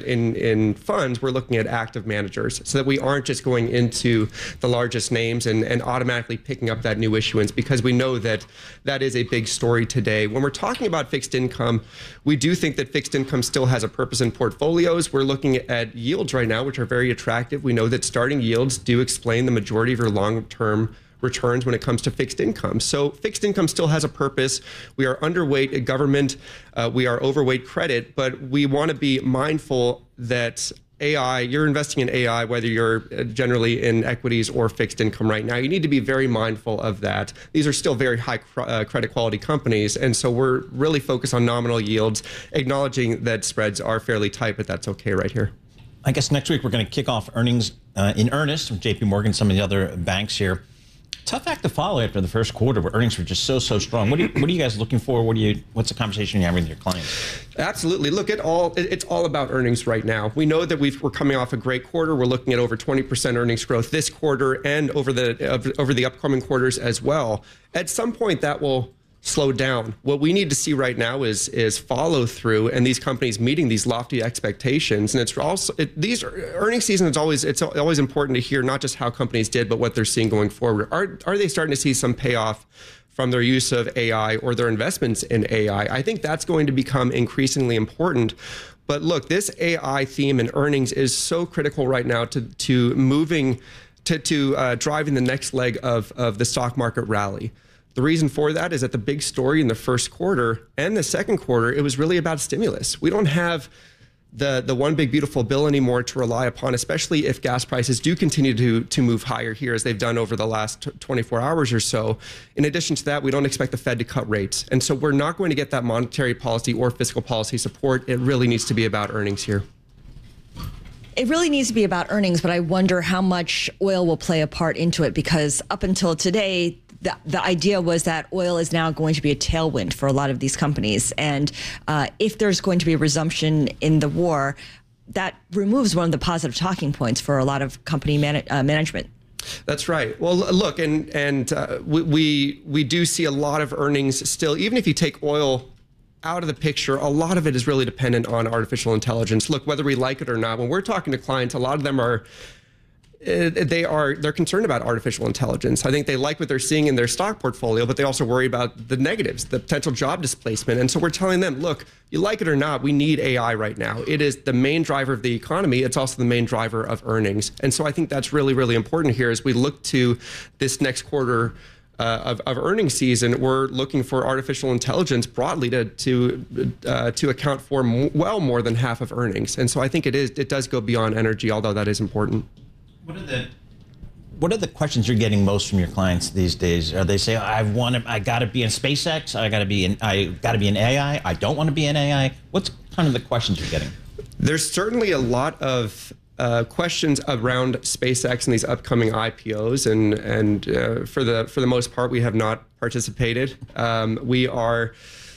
in funds, we're looking at active managers, so that we aren't just going into the largest names and automatically picking up that new issuance, because we know that that is a big story today. When we're talking about fixed income, we do think that fixed income still has a purpose in portfolios. We're looking at yields right now, which are very attractive. We know that starting yields do explain the majority of your long-term returns when it comes to fixed income. So fixed income still has a purpose. We are underweight government, we are overweight credit, but we want to be mindful that AI, you're investing in AI, whether you're generally in equities or fixed income right now. You need to be very mindful of that. These are still very high credit quality companies, and so we're really focused on nominal yields, acknowledging that spreads are fairly tight, but that's okay right here. I guess next week we're going to kick off earnings in earnest from JP Morgan, some of the other banks here. Tough act to follow after the first quarter, where earnings were just so strong. What are you guys looking for? What's the conversation you're having with your clients? Absolutely. Look, it's all about earnings right now. We know that we're coming off a great quarter. We're looking at over 20% earnings growth this quarter and over the upcoming quarters as well. At some point, that will slow down. What we need to see right now is follow through and these companies meeting these lofty expectations. And it's also these earnings season is always important to hear not just how companies did, but what they're seeing going forward. Are they starting to see some payoff from their use of AI or their investments in AI? I think that's going to become increasingly important. But look, this AI theme and earnings is so critical right now to moving to driving the next leg of the stock market rally. The reason for that is that the big story in the first quarter and the second quarter, it was really about stimulus. We don't have the one big beautiful bill anymore to rely upon, especially if gas prices do continue to move higher here as they've done over the last 24 hours or so. In addition to that, we don't expect the Fed to cut rates. And so we're not going to get that monetary policy or fiscal policy support. It really needs to be about earnings here. It really needs to be about earnings, but I wonder how much oil will play a part into it, because up until today, the idea was that oil is now going to be a tailwind for a lot of these companies. And if there's going to be a resumption in the war, that removes one of the positive talking points for a lot of company management. That's right. Well, look, and we do see a lot of earnings still, even if you take oil out of the picture, a lot of it is really dependent on artificial intelligence. Look, whether we like it or not, when we're talking to clients, a lot of them they're concerned about artificial intelligence. I think they like what they're seeing in their stock portfolio, but they also worry about the negatives, the potential job displacement. And so we're telling them, look, you like it or not, we need AI right now. It is the main driver of the economy. It's also the main driver of earnings. And so I think that's really, really important here as we look to this next quarter of earnings season. We're looking for artificial intelligence broadly to account for well more than half of earnings. And so I think it does go beyond energy, although that is important. What are the questions you're getting most from your clients these days? Are they say, I got to be in SpaceX, I got to be in AI, I don't want to be in AI? What's kind of the questions you're getting? There's certainly a lot of questions around SpaceX and these upcoming IPOs, and for the most part, we have not participated. We are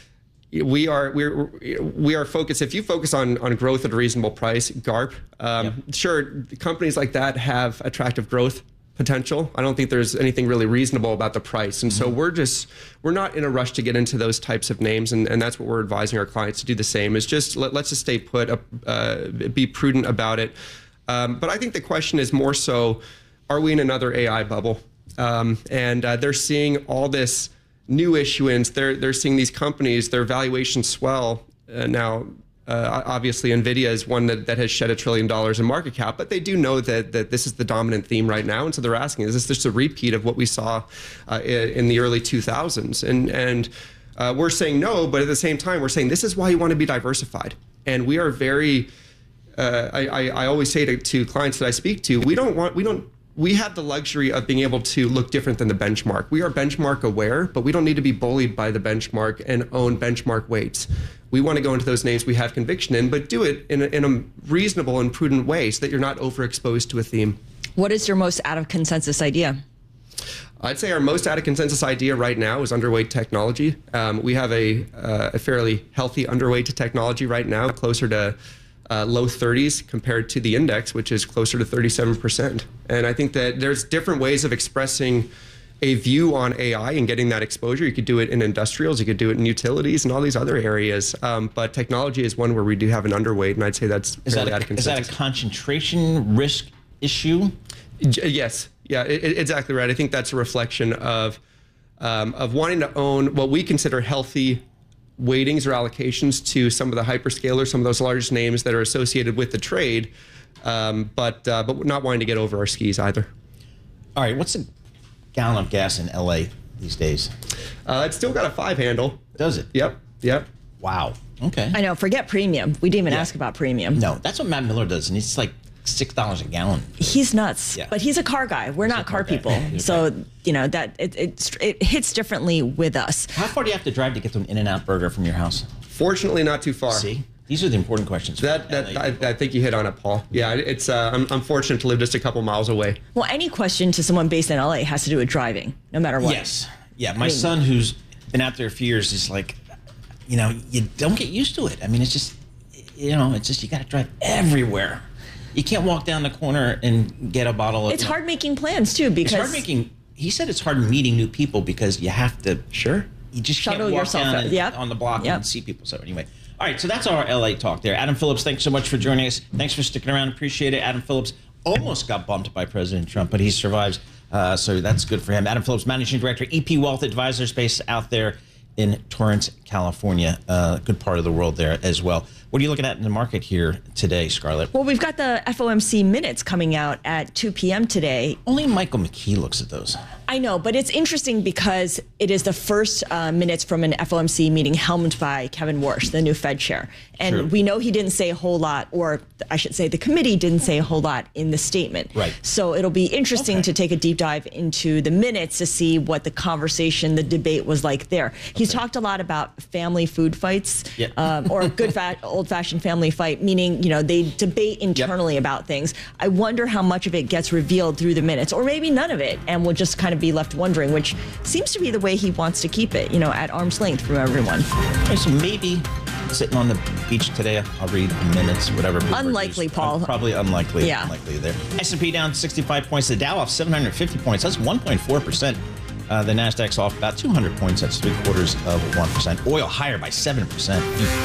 focused. If you focus on growth at a reasonable price, GARP, sure, companies like that have attractive growth potential. I don't think there's anything really reasonable about the price. And so we're not in a rush to get into those types of names. And that's what we're advising our clients to do the same, is just let's just stay put, be prudent about it. But I think the question is more so, are we in another AI bubble? And they're seeing all this new issuance. They're seeing these companies, their valuations swell. Now, obviously, NVIDIA is one that has shed $1 trillion in market cap, but they do know that this is the dominant theme right now. And so they're asking, is this just a repeat of what we saw in the early 2000s? And we're saying no, but at the same time, we're saying this is why you want to be diversified. And we are very, I always say to clients that I speak to, we don't we have the luxury of being able to look different than the benchmark. We are benchmark aware, but we don't need to be bullied by the benchmark and own benchmark weights. We want to go into those names we have conviction in, but do it in a reasonable and prudent way so that you're not overexposed to a theme. What is your most out of consensus idea? I'd say our most out of consensus idea right now is underweight technology. We have a fairly healthy underweight to technology right now, closer to low 30s compared to the index, which is closer to 37%. And I think that there's different ways of expressing a view on AI and getting that exposure. You could do it in industrials, you could do it in utilities and all these other areas. But technology is one where we do have an underweight, and I'd say that's fairly out of consensus. Is that a concentration risk issue? Yes. Yeah, exactly right. I think that's a reflection of wanting to own what we consider healthy weightings or allocations to some of the hyperscalers, some of those largest names that are associated with the trade, but not wanting to get over our skis either. All right, what's a gallon of gas in LA these days? It's still got a 5 handle. Does it? Yep. Wow. Okay. I know. Forget premium. We didn't even ask about premium. No, that's what Matt Miller does, and it's like $6 a gallon. He's nuts, but he's a car guy. We're not car people, so that it hits differently with us. How far do you have to drive to get to an In-N-Out burger from your house? Fortunately, not too far. See, these are the important questions. I think you hit on it, Paul. Yeah, it's I'm fortunate to live just a couple miles away. Well, any question to someone based in LA has to do with driving, no matter what. Yes. Yeah, my son, who's been out there a few years, is like, you don't get used to it. I mean, it's just you got to drive everywhere. You can't walk down the corner and get a bottle of... It's hard making plans, too, because... It's hard making... He said it's hard meeting new people because you have to... Sure. You just shuttle can't walk yourself down on the block and see people. So anyway. All right, so that's our LA talk there. Adam Phillips, thanks so much for joining us. Thanks for sticking around. Appreciate it. Adam Phillips almost got bumped by President Trump, but he survives. So that's good for him. Adam Phillips, Managing Director, EP Wealth Advisors, based out there in Torrance, California. Good part of the world there as well. What are you looking at in the market here today, Scarlett? Well, we've got the FOMC minutes coming out at 2 p.m. today. Only Michael McKee looks at those. I know, but it's interesting because it is the first minutes from an FOMC meeting helmed by Kevin Warsh, the new Fed chair. And we know he didn't say a whole lot, or I should say the committee didn't say a whole lot in the statement. Right. So it'll be interesting to take a deep dive into the minutes to see what the conversation, the debate was like there. He's talked a lot about family food fights, or a good old-fashioned family fight, meaning, they debate internally about things. I wonder how much of it gets revealed through the minutes, or maybe none of it, and we'll just kind of be left wondering, which seems to be the way he wants to keep it, at arm's length from everyone. Okay, so maybe sitting on the beach today, I'll read minutes, whatever. Unlikely, Paul. Probably unlikely. Yeah. Unlikely there. S&P down 65 points. The Dow off 750 points. That's 1.4%. The Nasdaq's off about 200 points. That's 0.75%. Oil higher by 7%.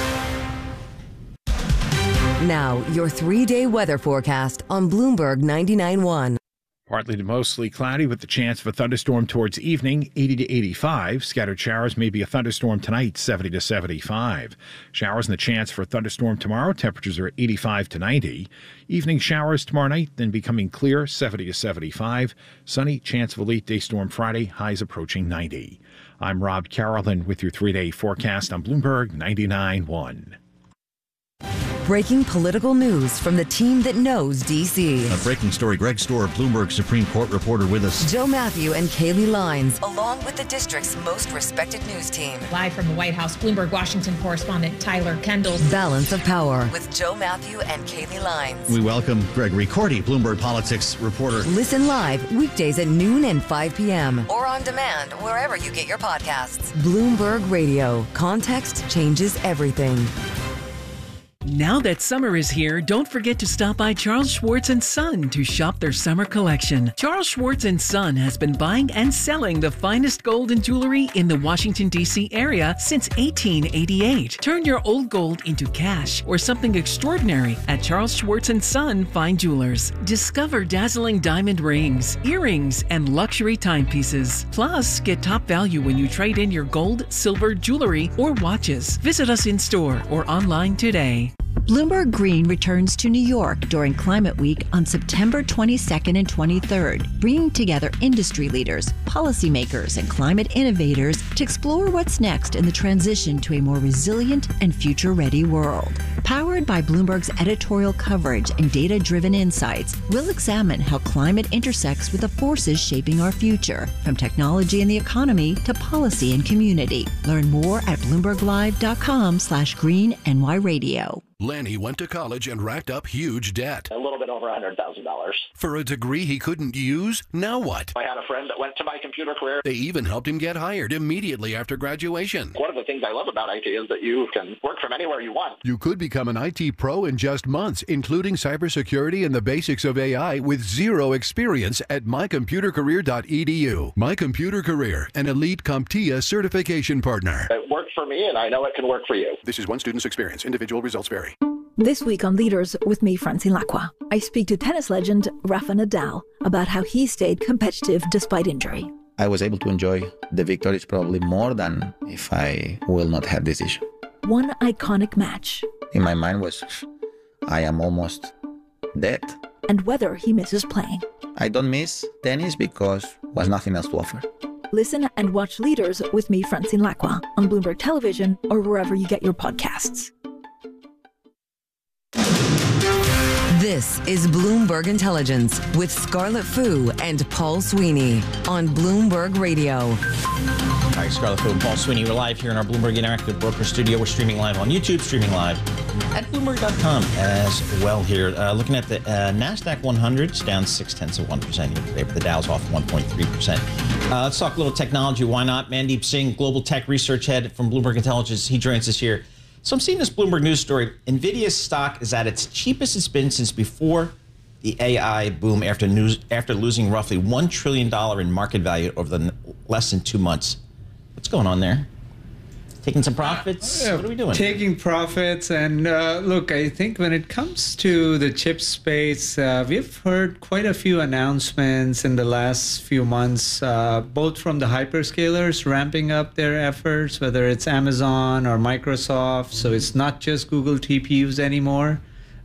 Now, your 3-day weather forecast on Bloomberg 99.1. Partly to mostly cloudy with the chance of a thunderstorm towards evening, 80 to 85. Scattered showers, maybe a thunderstorm tonight, 70 to 75. Showers and the chance for a thunderstorm tomorrow. Temperatures are 85 to 90. Evening showers tomorrow night, then becoming clear, 70 to 75. Sunny, chance of a late day storm Friday, highs approaching 90. I'm Rob Carolyn with your 3-day forecast on Bloomberg 99.1. Breaking political news from the team that knows D.C. A breaking story. Greg Stohr, Bloomberg Supreme Court reporter with us. Joe Matthew and Kaylee Lines, along with the district's most respected news team. Live from the White House, Bloomberg Washington correspondent Tyler Kendall. Balance of Power with Joe Matthew and Kaylee Lines. We welcome Gregory Cordy, Bloomberg Politics reporter. Listen live weekdays at noon and 5 p.m. or on demand wherever you get your podcasts. Bloomberg Radio. Context changes everything. Now that summer is here, don't forget to stop by Charles Schwartz & Son to shop their summer collection. Charles Schwartz & Son has been buying and selling the finest gold and jewelry in the Washington, D.C. area since 1888. Turn your old gold into cash or something extraordinary at Charles Schwartz & Son Fine Jewelers. Discover dazzling diamond rings, earrings, and luxury timepieces. Plus, get top value when you trade in your gold, silver, jewelry, or watches. Visit us in store or online today. Bloomberg Green returns to New York during Climate Week on September 22nd and 23rd, bringing together industry leaders, policymakers, and climate innovators to explore what's next in the transition to a more resilient and future-ready world. Powered by Bloomberg's editorial coverage and data-driven insights, we'll examine how climate intersects with the forces shaping our future, from technology and the economy to policy and community. Learn more at BloombergLive.com/GreenNYRadio. Lanny went to college and racked up huge debt. A little bit over $100,000. For a degree he couldn't use, now what? I had a friend that went to my computer career. They even helped him get hired immediately after graduation. One of the things I love about IT is that you can work from anywhere you want. You could become an IT pro in just months, including cybersecurity and the basics of AI with zero experience at mycomputercareer.edu. My Computer Career, an elite CompTIA certification partner. It worked for me, and I know it can work for you. This is one student's experience. Individual results vary. This week on Leaders with me, Francine Lacqua, I speak to tennis legend Rafa Nadal about how he stayed competitive despite injury. I was able to enjoy the victories probably more than if I will not have this issue. One iconic match. In my mind was, I am almost dead. And whether he misses playing. I don't miss tennis because was nothing else to offer. Listen and watch Leaders with me, Francine Lacqua, on Bloomberg Television or wherever you get your podcasts. This is Bloomberg Intelligence with Scarlett Fu and Paul Sweeney on Bloomberg Radio. All right, Scarlett Fu and Paul Sweeney. We're live here in our Bloomberg Interactive Broker Studio. We're streaming live on YouTube, streaming live at Bloomberg.com as well here. Looking at the NASDAQ 100, it's down 0.6% here today, but the Dow's off 1.3%. Let's talk a little technology. Why not? Mandeep Singh, Global Tech Research Head from Bloomberg Intelligence. He joins us here. So I'm seeing this Bloomberg News story. NVIDIA's stock is at its cheapest it's been since before the AI boom after losing roughly $1 trillion in market value over the less than 2 months. What's going on there? Taking some profits? What are we doing? Taking profits. And look, I think when it comes to the chip space, we've heard quite a few announcements in the last few months, both from the hyperscalers ramping up their efforts, whether it's Amazon or Microsoft. So it's not just Google TPUs anymore.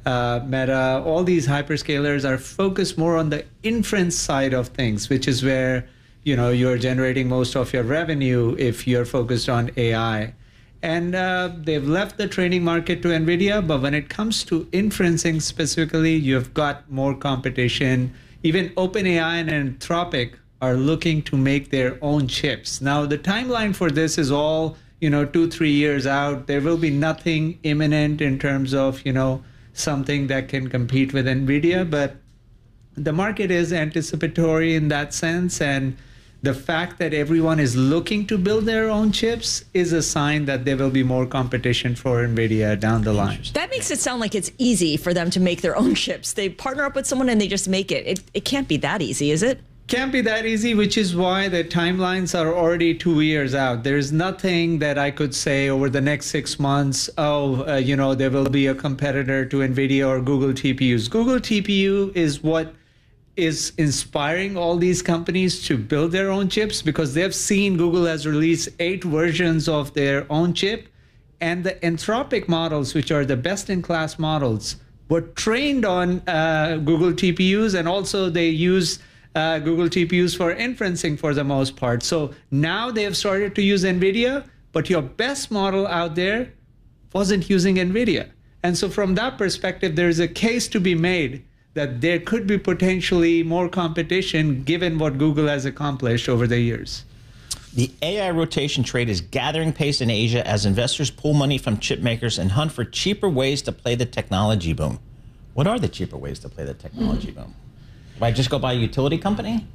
Meta, all these hyperscalers are focused more on the inference side of things, which is where you're generating most of your revenue if you're focused on AI. And they've left the training market to NVIDIA, but when it comes to inferencing specifically, you've got more competition. Even OpenAI and Anthropic are looking to make their own chips. Now, the timeline for this is all, 2-3 years out. There will be nothing imminent in terms of, something that can compete with NVIDIA, but the market is anticipatory in that sense, and the fact that everyone is looking to build their own chips is a sign that there will be more competition for NVIDIA down the line. That makes it sound like it's easy for them to make their own chips. They partner up with someone and they just make it. It can't be that easy, is it? Can't be that easy, which is why the timelines are already 2 years out. There's nothing that I could say over the next 6 months, there will be a competitor to NVIDIA or Google TPUs. Google TPU is what is inspiring all these companies to build their own chips, because they've seen Google has released 8 versions of their own chip, and the Anthropic models, which are the best-in-class models, were trained on Google TPUs, and also they use Google TPUs for inferencing for the most part. So now they have started to use NVIDIA, but your best model out there wasn't using NVIDIA. And so from that perspective, there's a case to be made that there could be potentially more competition given what Google has accomplished over the years. The AI rotation trade is gathering pace in Asia as investors pull money from chip makers and hunt for cheaper ways to play the technology boom. What are the cheaper ways to play the technology boom? Do I just go buy a utility company?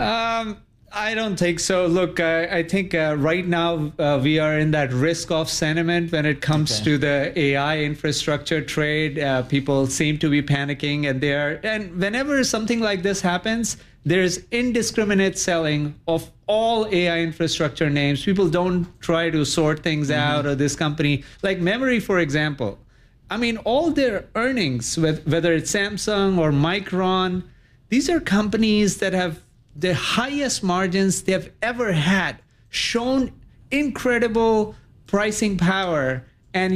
I don't think so. Look, I think right now we are in that risk-off sentiment when it comes to the AI infrastructure trade. People seem to be panicking, and whenever something like this happens, there's indiscriminate selling of all AI infrastructure names. People don't try to sort things out, or this company, like Memory, for example. I mean, all their earnings, whether it's Samsung or Micron, these are companies that have the highest margins they've ever had, shown incredible pricing power, And,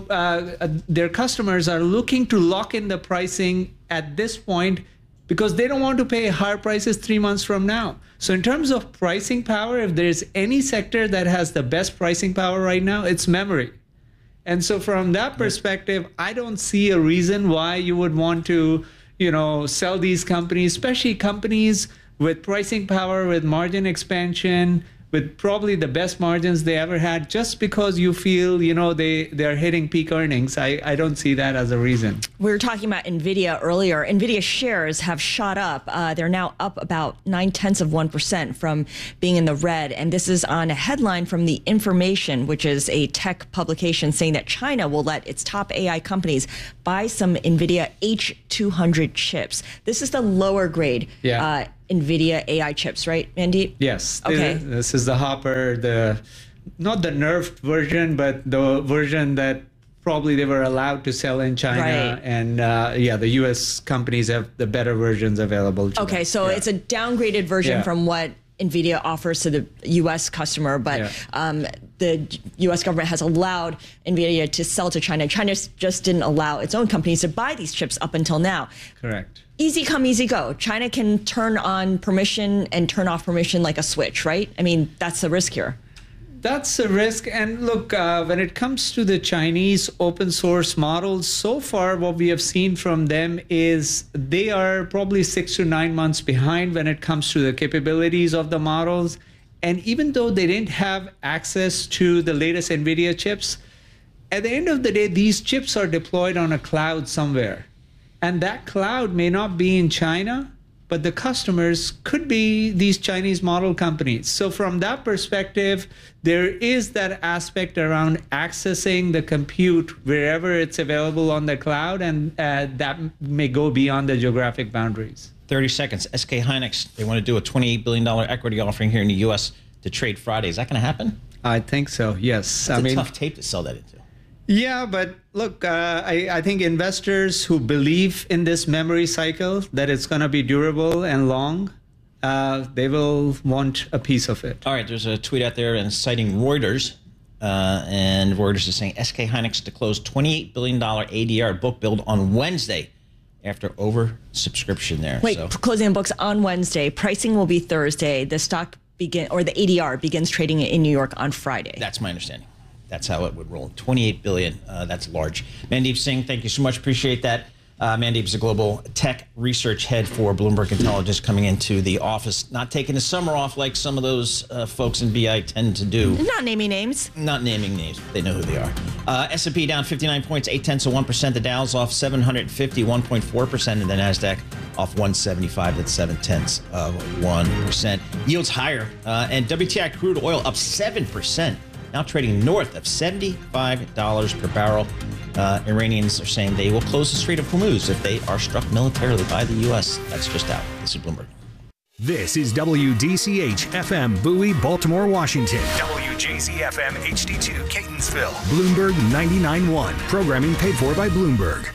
their customers are looking to lock in the pricing at this point because they don't want to pay higher prices 3 months from now. So in terms of pricing power, if there's any sector that has the best pricing power right now, it's memory. And so from that perspective, I don't see a reason why you would want to, sell these companies, especially companies with pricing power, with margin expansion, with probably the best margins they ever had, just because you feel, they're hitting peak earnings. I don't see that as a reason. We were talking about NVIDIA earlier. NVIDIA shares have shot up. They're now up about 0.9% from being in the red. And this is on a headline from The Information, which is a tech publication, saying that China will let its top AI companies buy some NVIDIA H200 chips. This is the lower grade NVIDIA AI chips, right, Mandeep? Yes. Okay. This is the Hopper, not the nerfed version, but the version that probably they were allowed to sell in China. Right. And the U.S. companies have the better versions available to them. So it's a downgraded version from what NVIDIA offers to the U.S. customer, but the U.S. government has allowed NVIDIA to sell to China. China just didn't allow its own companies to buy these chips up until now. Correct. Easy come, easy go. China can turn on permission and turn off permission like a switch, right? I mean, that's the risk here. That's a risk. And look, when it comes to the Chinese open source models, so far what we have seen from them is they are probably 6 to 9 months behind when it comes to the capabilities of the models. And even though they didn't have access to the latest NVIDIA chips, at the end of the day, these chips are deployed on a cloud somewhere. And that cloud may not be in China, but the customers could be these Chinese model companies. So from that perspective, there is that aspect around accessing the compute wherever it's available on the cloud, and that may go beyond the geographic boundaries. 30 seconds. SK Hynix, they want to do a $28 billion equity offering here in the U.S. to trade Friday. Is that going to happen? I think so, yes. That's a tough tape to sell that into. Yeah, but look, I think investors who believe in this memory cycle, that it's going to be durable and long, they will want a piece of it. All right, there's a tweet out there and citing Reuters, and Reuters is saying SK Hynix to close $28 billion ADR book build on Wednesday after oversubscription there. Wait, closing books on Wednesday. Pricing will be Thursday. The stock the ADR begins trading in New York on Friday. That's my understanding. That's how it would roll. $28 billion. That's large. Mandeep Singh, thank you so much. Appreciate that. Mandeep is a global tech research head for Bloomberg Intelligence, coming into the office, not taking the summer off like some of those folks in BI tend to do. Not naming names. Not naming names. They know who they are. S&P down 59 points, 0.8%. The Dow's off 750, 1.4%. And the NASDAQ off 175, that's 0.7%. Yields higher. And WTI crude oil up 7%. Now trading north of $75 per barrel. Iranians are saying they will close the Strait of Hormuz if they are struck militarily by the U.S. That's just out. This is Bloomberg. This is WDCH FM Bowie, Baltimore, Washington. WJZ FM HD2 Catonsville. Bloomberg 99.1. Programming paid for by Bloomberg.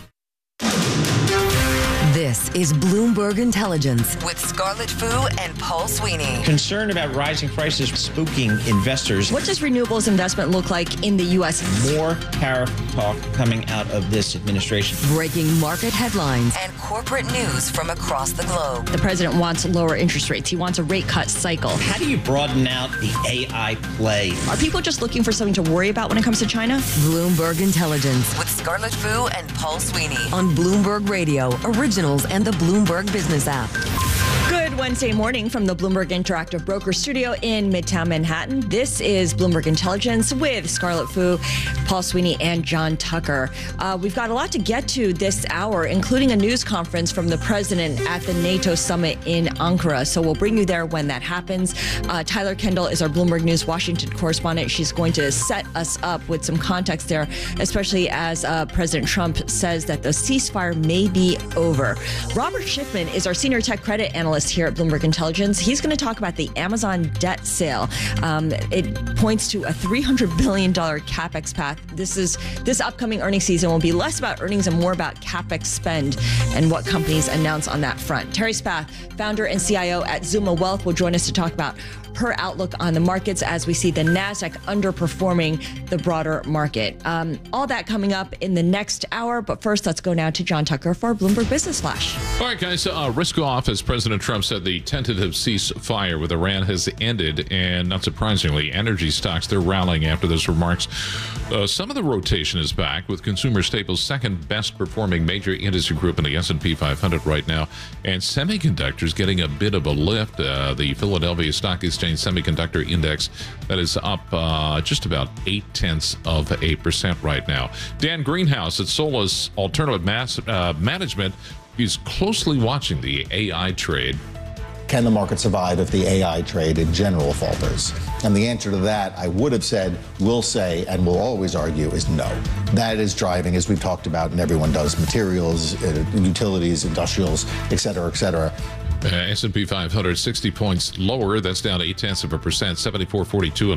This is Bloomberg Intelligence with Scarlett Fu and Paul Sweeney. Concern about rising prices spooking investors. What does renewables investment look like in the U.S.? More tariff talk coming out of this administration. Breaking market headlines and corporate news from across the globe. The president wants lower interest rates. He wants a rate cut cycle. How do you broaden out the AI play? Are people just looking for something to worry about when it comes to China? Bloomberg Intelligence with Scarlett Fu and Paul Sweeney on Bloomberg Radio, originals and the Bloomberg Business app. Good Wednesday morning from the Bloomberg Interactive Broker Studio in Midtown Manhattan. This is Bloomberg Intelligence with Scarlett Fu, Paul Sweeney, and John Tucker. We've got a lot to get to this hour, including a news conference from the president at the NATO summit in Ankara. So we'll bring you there when that happens. Tyler Kendall is our Bloomberg News Washington correspondent. She's going to set us up with some context there, especially as President Trump says that the ceasefire may be over. Robert Schiffman is our senior tech credit analyst here at Bloomberg Intelligence. He's going to talk about the Amazon debt sale. It points to a $300 billion CapEx path. This upcoming earnings season will be less about earnings and more about CapEx spend and what companies announce on that front. Terry Spath, founder and CIO at Zuma Wealth, will join us to talk about her outlook on the markets as we see the NASDAQ underperforming the broader market. All that coming up in the next hour. But first, let's go now to John Tucker for Bloomberg Business Flash. All right, guys. Risk off as President Trump said the tentative ceasefire with Iran has ended. And not surprisingly, energy stocks, they're rallying after those remarks. Some of the rotation is back with consumer staples second best performing major industry group in the S&P 500 right now. And semiconductors getting a bit of a lift. The Philadelphia Stock Exchange Semiconductor Index that is up just about 0.8% right now. Dan Greenhouse at Solus Alternative Management is closely watching the AI trade. Can the market survive if the AI trade in general falters? And the answer to that, I would have said, will say, and will always argue, is no. That is driving, as we've talked about, and everyone does, materials, utilities, industrials, et cetera, et cetera. S&P 500, 60 points lower. That's down 0.8%, 74.42.